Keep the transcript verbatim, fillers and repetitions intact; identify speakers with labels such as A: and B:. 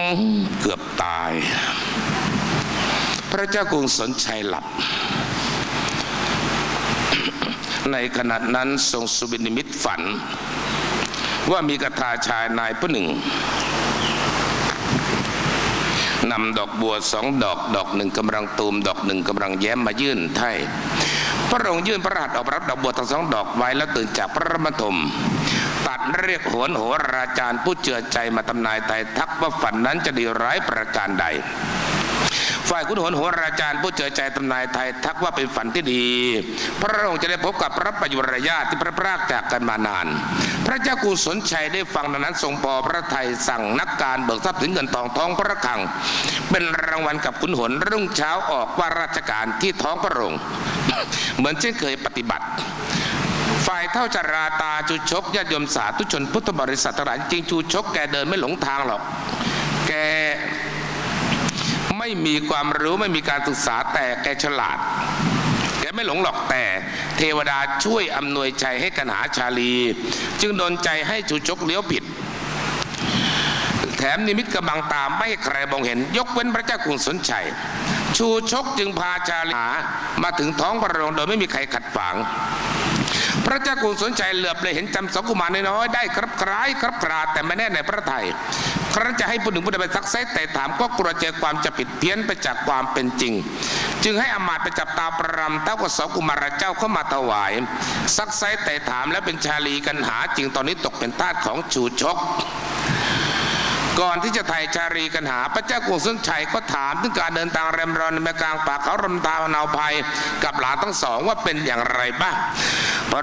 A: เกือบตายพระเจ้ากรุงสนชัยหลับในขณะนั้นทรงสุบินิมิตฝันว่ามีกฐาชายนายผู้หนึ่งนำดอกบัวสองดอกดอกหนึ่งกำลังตูมดอกหนึ่งกำลังแย้มมายื่นให้พระองค์ยื่นพระหัตถ์ออกรับดอกบัวทั้งสองดอกไว้แล้วตื่นจากพระมถมตัดเรียกโหนโหราจารย์ผู้เจือใจมาทำนายไทยทักว่าฝันนั้นจะดีร้ายประการใดฝ่ายขุนโหนโหราจารย์ผู้เจือใจทำนายไทยทักว่าเป็นฝันที่ดีพระองค์จะได้พบกับพระปัจจุบันญาติที่พระพรากจากกันมานานพระเจ้ากรุงสนชัยได้ฟังดังนั้นทรงพอพระทัยสั่งนักการเบิกทรัพย์สินเงินทองท้องพระคลังเป็นรางวัลกับขุนโหนรุ่งเช้าออกว่าราชการที่ท้องพระโรงเหมือนเช่นเคยปฏิบัติฝ่ายเท่าจาราตาจูชกญาติโยมสาธุชนพุทธบริษัททั้งหลายจริงจูชกแกเดินไม่หลงทางหรอกแกไม่มีความรู้ไม่มีการศึกษาแต่แกฉลาดแกไม่หลงหรอกแต่เทวดาช่วยอำนวยใจให้กันหาชาลีจึงโดนใจให้จูชกเลี้ยวผิดแถมนิมิตกำบังตามไม่ให้ใครมองเห็นยกเว้นพระเจ้ากรุงสนชัยชูชกจึงพาชาลีมาถึงท้องพระโรงโดยไม่มีใครขัดขวางพระเจ้ากรุงสนชัยเหลือบเลยเห็นจำสองกุมารน้อยๆได้ครับคล้ายครับคราแต่ไม่แน่ในพระทัยครั้นจะให้ผู้หนึ่งผู้ใดไปซักไซแต่ถามก็กลัวเจอความจะผิดเพี้ยนไปจากความเป็นจริงจึงให้อมาตย์ไปจับตาประรำเท่ากับสองกุมารเจ้าเข้ามาถวายซักไซแต่ถามและเป็นชาลีกันหาจริงตอนนี้ตกเป็นทาสของชูชกก่อนที่จะไถ่ชาลีกันหาพระเจ้ากรุงสนชัยก็ถามถึงการเดินทางเรมรอนในกลางป่าเขารำตาวนาวภัยกับหลานทั้งสองว่าเป็นอย่างไรบ้างพ